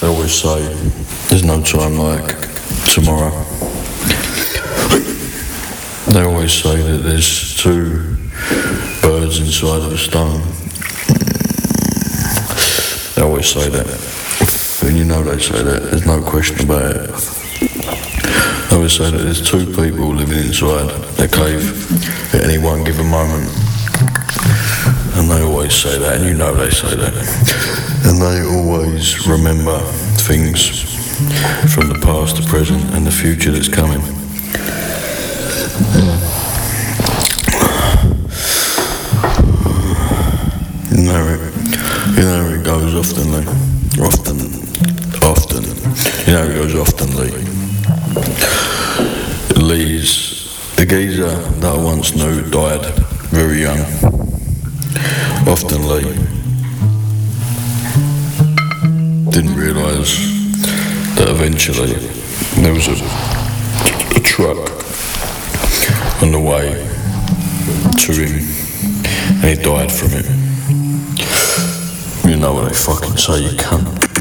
They always say there's no time like tomorrow. They always say that there's two birds inside of a stone. They always say that. And you know they say that, there's no question about it. They always say that there's two people living inside a cave at any one given moment. And they always say that, and you know they say that. And they always remember things from the past, the present, and the future that's coming. You know it goes oftenly. Often. You know it goes oftenly. The geezer that I once knew died very young. Oftenly. Didn't realise that eventually there was a truck on the way to him and he died from it. You know what they fucking say, you cunt.